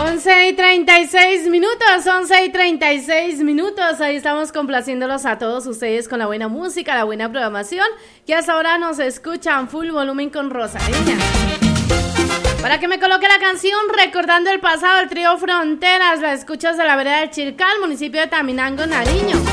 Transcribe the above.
11:36 ahí estamos complaciéndolos a todos ustedes con la buena música, la buena programación, que hasta ahora nos escuchan full volumen con Rosalía. Para que me coloque la canción recordando el pasado, el trío Fronteras, la escuchas de la vereda del Chircal, municipio de Taminango, Nariño.